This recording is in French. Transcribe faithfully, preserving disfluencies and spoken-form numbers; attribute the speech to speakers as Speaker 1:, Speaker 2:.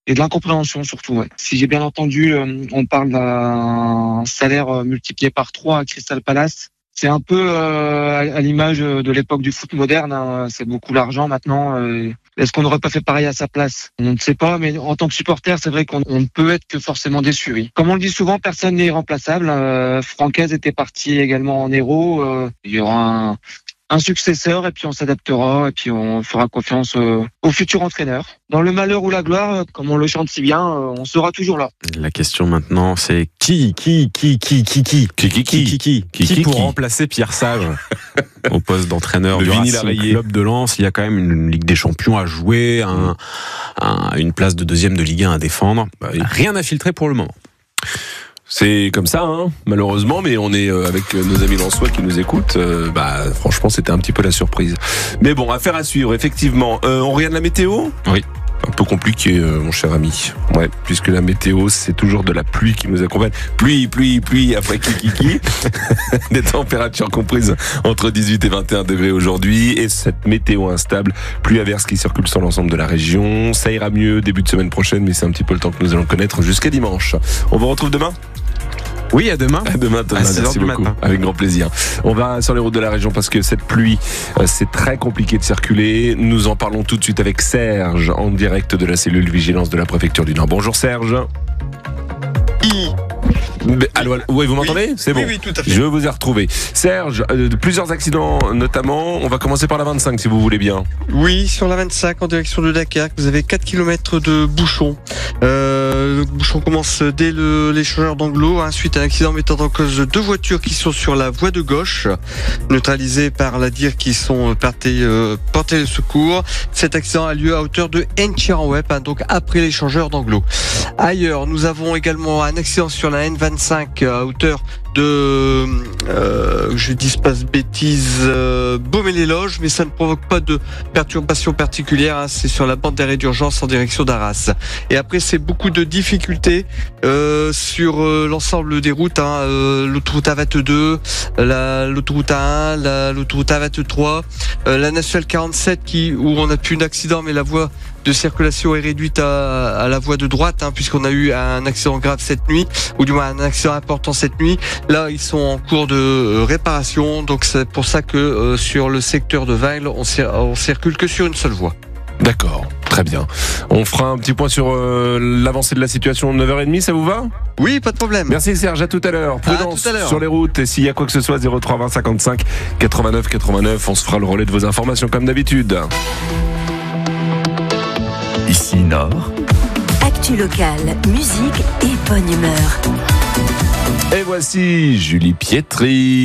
Speaker 1: et de l'incompréhension surtout. Ouais. Si j'ai bien entendu, euh, on parle d'un salaire euh, multiplié par trois à Crystal Palace. C'est un peu euh, à, à l'image de l'époque du foot moderne. Hein. C'est beaucoup l'argent maintenant. Euh, est-ce qu'on n'aurait pas fait pareil à sa place? On ne sait pas, mais en tant que supporter, c'est vrai qu'on on ne peut être que forcément déçu. Oui. Comme on le dit souvent, personne n'est irremplaçable. Euh, Francaise était parti également en héros. Euh, il y aura un, un successeur et puis on s'adaptera et puis on fera confiance euh, au futur entraîneur. Dans le malheur ou la gloire, comme on le chante si bien, euh, on sera toujours là.
Speaker 2: La question maintenant, c'est qui, qui, qui, qui, qui, qui,
Speaker 3: qui, qui, qui,
Speaker 2: qui, qui, qui, qui pour remplacer Pierre Sage au poste d'entraîneur du Racing Club de Lens. Il y a quand même une Ligue des Champions à jouer, un, un, une place de deuxième de Ligue un à défendre. Rien à filtrer pour le moment.
Speaker 3: C'est comme ça, hein, malheureusement, mais on est avec nos amis lensois qui nous écoutent. Euh, bah, franchement, c'était un petit peu la surprise. Mais bon, affaire à suivre, effectivement. Euh, on regarde la météo ?
Speaker 2: Oui.
Speaker 3: Un peu compliqué, euh, mon cher ami. Ouais, puisque la météo, c'est toujours de la pluie qui nous accompagne. Pluie, pluie, pluie, après qui, qui, qui. Des températures comprises entre dix-huit et vingt et un degrés aujourd'hui. Et cette météo instable, pluie averse qui circule sur l'ensemble de la région. Ça ira mieux début de semaine prochaine, mais c'est un petit peu le temps que nous allons connaître jusqu'à dimanche. On vous retrouve demain ?
Speaker 2: Oui, à demain.
Speaker 3: À demain, Thomas. Merci beaucoup. Matin. Avec grand plaisir. On va sur les routes de la région parce que cette pluie, c'est très compliqué de circuler. Nous en parlons tout de suite avec Serge, en direct de la cellule vigilance de la préfecture du Nord. Bonjour Serge.
Speaker 4: I.
Speaker 3: Mais, allô, allô, oui, vous m'entendez ?
Speaker 4: Oui.
Speaker 3: C'est bon.
Speaker 4: Oui, oui, tout à fait.
Speaker 3: Je vous ai retrouvé. Serge, euh, plusieurs accidents notamment. On va commencer par la vingt-cinq si vous voulez bien.
Speaker 4: Oui, sur la vingt-cinq en direction de Dunkerque, vous avez quatre kilomètres de bouchons. Euh, le bouchon commence dès le, l'échangeur d'Anglo. Hein, suite à un accident mettant en cause deux voitures qui sont sur la voie de gauche, neutralisées par la D I R qui sont portées, euh, portées de secours. Cet accident a lieu à hauteur de Enchiran-Web, hein, donc après l'échangeur d'Anglo. Ailleurs, nous avons également un accident sur la N vingt-cinq à hauteur de, euh, je dis pas de bêtises, euh, Beaumé-les-Loges, mais ça ne provoque pas de perturbation particulière. Hein, c'est sur la bande d'arrêt d'urgence en direction d'Arras. Et après, c'est beaucoup de difficultés euh, sur euh, l'ensemble des routes. Hein, euh, l'autoroute A vingt-deux, la, l'autoroute A un, la, l'autoroute A vingt-trois, euh, la nationale quarante-sept qui où on a plus d'accident, mais la voie de circulation est réduite à, à la voie de droite, hein, puisqu'on a eu un accident grave cette nuit, ou du moins un accident important cette nuit. Là, ils sont en cours de euh, réparation, donc c'est pour ça que euh, sur le secteur de Vingles, on, cir- on circule que sur une seule voie.
Speaker 3: D'accord, très bien. On fera un petit point sur euh, l'avancée de la situation de neuf heures trente, ça vous va ?
Speaker 4: Oui, pas de problème.
Speaker 3: Merci Serge, à tout à l'heure. Prudence
Speaker 4: tout à l'heure.
Speaker 3: sur les routes, et s'il y a quoi que ce soit, zéro trois vingt cinquante-cinq quatre-vingt-neuf quatre-vingt-neuf, on se fera le relais de vos informations comme d'habitude.
Speaker 5: Ici Nord.
Speaker 6: Actu locale, musique et bonne humeur.
Speaker 3: Et voici Julie Pietri.